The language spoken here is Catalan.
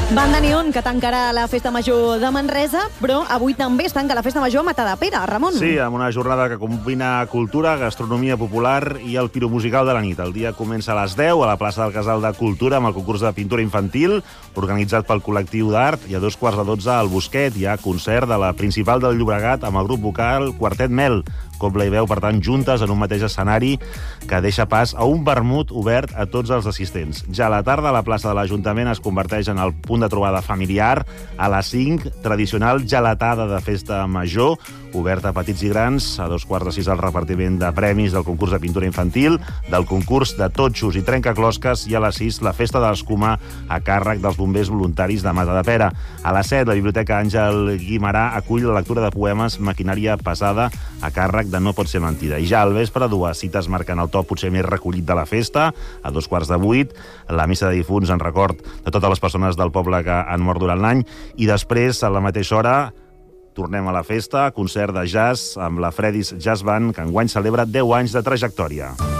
Banda Neon, que tancarà la Festa Major de Manresa, però avui també es tanca la Festa Major a Matadepera, Ramon. Sí, amb una jornada que combina cultura, gastronomia popular i el piromusical de la nit. El dia comença a les 10 a la plaça del Casal de Cultura amb el concurs de pintura infantil, organitzat pel col·lectiu d'art, i a 2:15 al Bosquet hi ha concert de la Principal del Llobregat amb el grup vocal Quartet Mel. Cobla i veu, per tant, juntes en un mateix escenari que deixa pas a un vermut obert a tots els assistents. Ja a la tarda, la plaça de l'Ajuntament es converteix en el punt de trobada familiar. A les 5, tradicional gelatada de festa major, oberta a petits i grans. A 5:15 el repartiment de premis del concurs de pintura infantil, del concurs de totxos i trencaclosques, i a les 6 la festa de l'escuma a càrrec dels bombers voluntaris de Matadepera. A les 7 la Biblioteca Àngel Guimarà acull la lectura de poemes Maquinària pesada a càrrec de No pot ser mentida. I ja al vespre, dues cites marquen el to potser més recollit de la festa. A 7:15 la missa de difunts en record de totes les persones del poble que han mort durant l'any, i després, a la mateixa hora, tornem a la festa, concert de jazz amb la Freddy's Jazz Band, que enguany celebra 10 anys de trajectòria.